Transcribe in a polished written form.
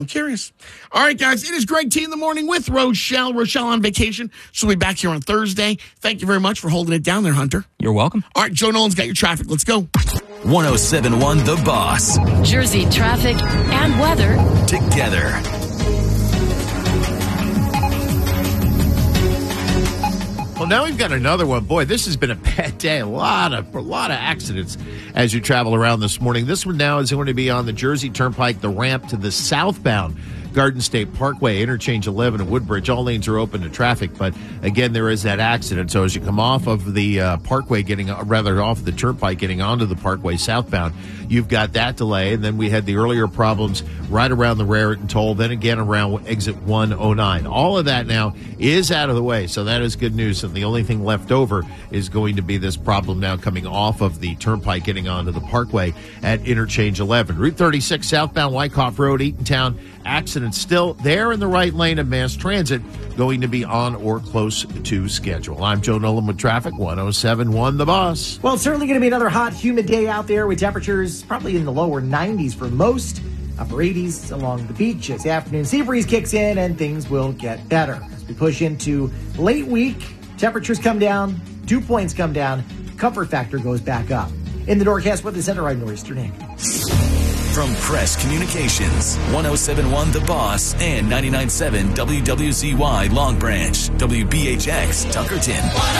I'm curious. All right, guys, it is Greg T in the morning with Rochelle. Rochelle on vacation. She'll be back here on Thursday. Thank you very much for holding it down there, Hunter. You're welcome. All right, Joe Nolan's got your traffic. Let's go. 107.1 The Boss. Jersey traffic and weather together. Well, now we've got another one. Boy, this has been a bad day. A lot of accidents as you travel around this morning. This one now is going to be on the Jersey Turnpike, the ramp to the southbound Garden State Parkway, interchange 11 at Woodbridge. All lanes are open to traffic, but again, there is that accident. So as you come off of the Parkway, off the Turnpike, getting onto the Parkway southbound, you've got that delay. And then we had the earlier problems right around the Raritan toll, then again around exit 109. All of that now is out of the way, so that is good news. And the only thing left over is going to be this problem now coming off of the Turnpike, getting onto the Parkway at interchange 11. Route 36 southbound Wyckoff Road, Eatontown. Accident still there in the right lane of mass transit, going to be on or close to schedule. I'm Joe Nolan with traffic, 107.1 The Boss. Well, it's certainly going to be another hot, humid day out there with temperatures probably in the lower 90s for most, upper 80s along the beach as the afternoon sea breeze kicks in and things will get better. As we push into late week, temperatures come down, dew points come down, comfort factor goes back up. In the Norcast Weather Center, I'm Northeastern Nick. From Press Communications, 107.1 The Boss and 99.7 WWZY Long Branch, WBHX Tuckerton.